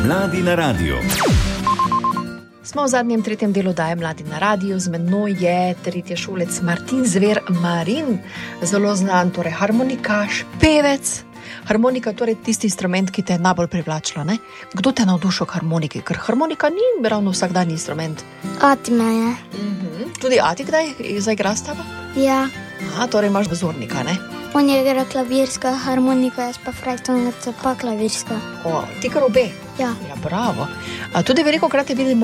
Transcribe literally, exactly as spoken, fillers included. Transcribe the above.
Mladi na radiju. Smo v zadnjem tretjem delu daje Mladi na radiju. Z menoj je tretješolec Martin Zver Marin, zelo znan, torej harmonikaš, pevec. Harmonika je torej tisti instrument, ki te je najbolj privlačila, ne? Kdo te je navdušil k harmoniki? Ker harmonika ni ravno vsakdanji instrument. Ati me je. Mhm. Tudi Ati kdaj zaigra s tabo? Ja. Aha, torej imaš vzornika, ne? On je igra klavirska harmonika, jaz pa frajtonca pa klavirska. O, ti kar obe? Ja. Ja, bravo. A tudi veliko krat je vidimo